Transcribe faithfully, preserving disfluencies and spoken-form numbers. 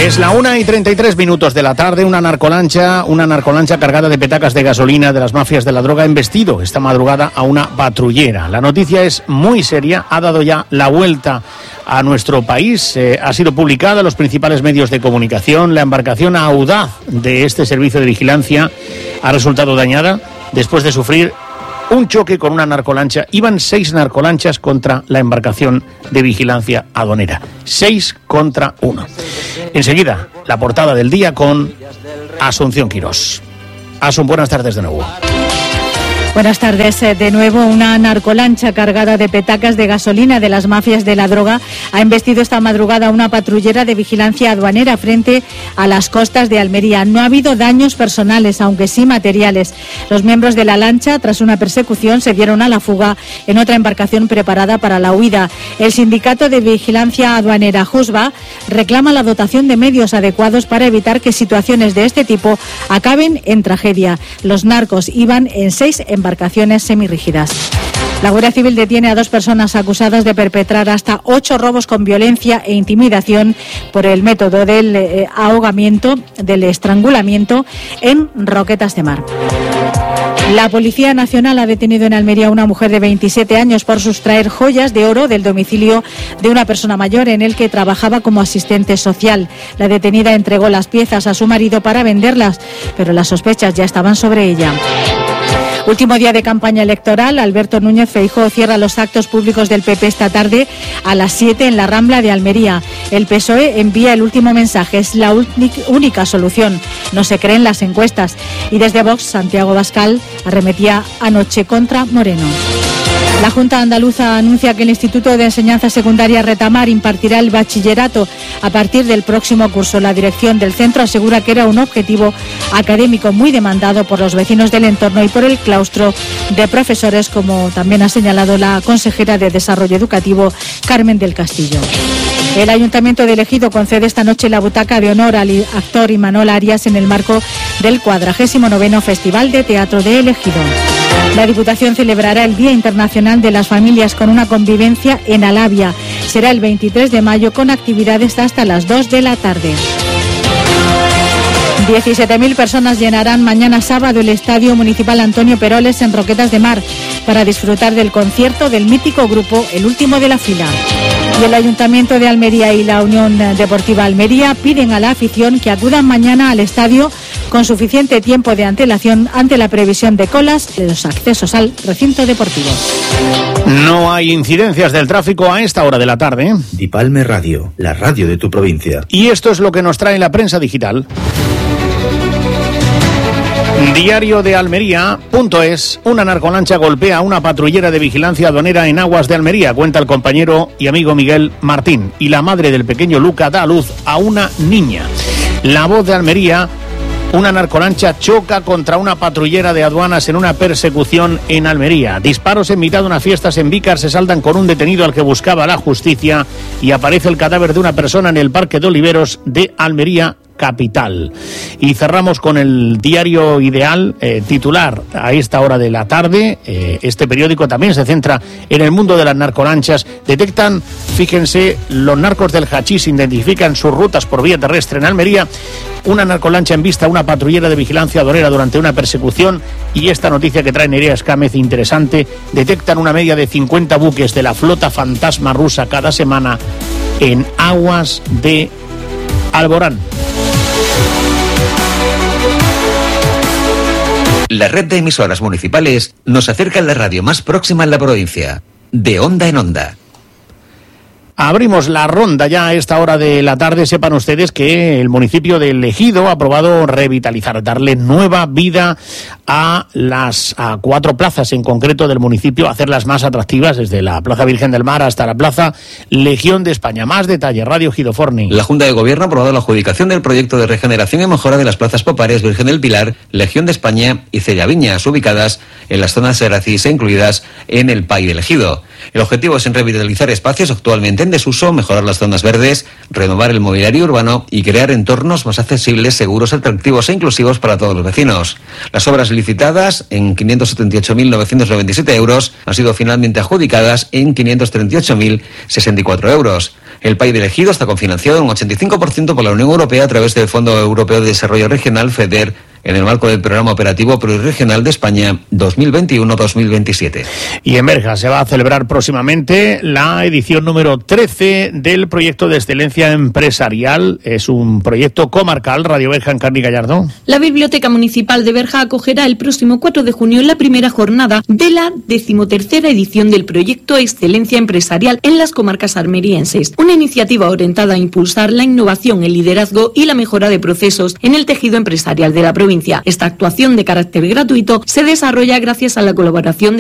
Es la una y treinta y tres minutos de la tarde. Una narcolancha, una narcolancha cargada de petacas de gasolina de las mafias de la droga ha embestido esta madrugada a una patrullera. La noticia es muy seria, ha dado ya la vuelta a nuestro país. Eh, ha sido publicada en los principales medios de comunicación. La embarcación audaz de este servicio de vigilancia ha resultado dañada después de sufrir un choque con una narcolancha. Iban seis narcolanchas contra la embarcación de vigilancia aduanera. Seis contra uno. Enseguida, la portada del día con Asunción Quirós. Asun, buenas tardes de nuevo. Buenas tardes. De nuevo, una narcolancha cargada de petacas de gasolina de las mafias de la droga ha embestido esta madrugada una patrullera de vigilancia aduanera frente a las costas de Almería. No ha habido daños personales, aunque sí materiales. Los miembros de la lancha, tras una persecución, se dieron a la fuga en otra embarcación preparada para la huida. El sindicato de vigilancia aduanera Jusba reclama la dotación de medios adecuados para evitar que situaciones de este tipo acaben en tragedia. Los narcos iban en seis embarcaciones embarcaciones semirrígidas. La Guardia Civil detiene a dos personas acusadas de perpetrar hasta ocho robos con violencia e intimidación por el método del eh, ahogamiento, del estrangulamiento en Roquetas de Mar. La Policía Nacional ha detenido en Almería a una mujer de veintisiete años por sustraer joyas de oro del domicilio de una persona mayor en el que trabajaba como asistente social. La detenida entregó las piezas a su marido para venderlas, pero las sospechas ya estaban sobre ella. Último día de campaña electoral, Alberto Núñez Feijóo cierra los actos públicos del P P esta tarde a las siete en la Rambla de Almería. El P S O E envía el último mensaje, es la única solución, no se creen las encuestas. Y desde Vox, Santiago Bascal arremetía anoche contra Moreno. La Junta Andaluza anuncia que el Instituto de Enseñanza Secundaria Retamar impartirá el bachillerato a partir del próximo curso. La dirección del centro asegura que era un objetivo académico muy demandado por los vecinos del entorno y por el claustro de profesores, como también ha señalado la consejera de Desarrollo Educativo, Carmen del Castillo. El Ayuntamiento de Ejido concede esta noche la butaca de honor al actor Imanol Arias en el marco del cuadragésimo noveno Festival de Teatro de Ejido. La Diputación celebrará el Día Internacional de las Familias con una convivencia en Alavia. Será el veintitrés de mayo con actividades hasta las dos de la tarde. diecisiete mil personas llenarán mañana sábado el Estadio Municipal Antonio Peroles en Roquetas de Mar para disfrutar del concierto del mítico grupo El Último de la Fila. Y el Ayuntamiento de Almería y la Unión Deportiva Almería piden a la afición que acudan mañana al estadio con suficiente tiempo de antelación ante la previsión de colas de los accesos al recinto deportivo. No hay incidencias del tráfico a esta hora de la tarde. Dipalme Radio, la radio de tu provincia. Y esto es lo que nos trae la prensa digital. Diario de Almería punto es. Una narcolancha golpea a una patrullera de vigilancia aduanera en aguas de Almería, cuenta el compañero y amigo Miguel Martín. Y la madre del pequeño Luca da a luz a una niña. La Voz de Almería. Una narcolancha choca contra una patrullera de aduanas en una persecución en Almería. Disparos en mitad de unas fiestas en Vícar se saldan con un detenido al que buscaba la justicia y aparece el cadáver de una persona en el Parque de Oliveros de Almería capital. Y cerramos con el diario Ideal, eh, titular a esta hora de la tarde. Eh, este periódico también se centra en el mundo de las narcolanchas. Detectan, fíjense, los narcos del hachís identifican sus rutas por vía terrestre en Almería. Una narcolancha en vista a una patrullera de vigilancia aduanera durante una persecución. Y esta noticia que trae Nerea Escámez, interesante, detectan una media de cincuenta buques de la flota fantasma rusa cada semana en aguas de Alborán. La red de emisoras municipales nos acerca a la radio más próxima en la provincia, de onda en onda. Abrimos la ronda ya a esta hora de la tarde. Sepan ustedes que el municipio de Ejido ha aprobado revitalizar, darle nueva vida a las a cuatro plazas en concreto del municipio, hacerlas más atractivas, desde la Plaza Virgen del Mar hasta la Plaza Legión de España. Más detalle, Radio Ejido Forni. La Junta de Gobierno ha aprobado la adjudicación del proyecto de regeneración y mejora de las plazas Popares, Virgen del Pilar, Legión de España y Cellaviñas, ubicadas en las zonas Seracis e incluidas en el P A I de Ejido. El objetivo es en revitalizar espacios actualmente en desuso, mejorar las zonas verdes, renovar el mobiliario urbano y crear entornos más accesibles, seguros, atractivos e inclusivos para todos los vecinos. Las obras licitadas en quinientos setenta y ocho mil novecientos noventa y siete euros han sido finalmente adjudicadas en quinientos treinta y ocho mil sesenta y cuatro euros. El P A I de Ejido está cofinanciado en un ochenta y cinco por ciento por la Unión Europea a través del Fondo Europeo de Desarrollo Regional, FEDER, en el marco del Programa Operativo Pluriregional de España dos mil veintiuno a dos mil veintisiete. Y en Berja se va a celebrar próximamente la edición número trece del proyecto de excelencia empresarial. Es un proyecto comarcal. Radio Berja, en Carni Gallardo. La Biblioteca Municipal de Berja acogerá el próximo cuatro de junio la primera jornada de la decimotercera edición del proyecto Excelencia Empresarial en las comarcas almerienses. Una iniciativa orientada a impulsar la innovación, el liderazgo y la mejora de procesos en el tejido empresarial de la provincia. Esta actuación de carácter gratuito se desarrolla gracias a la colaboración de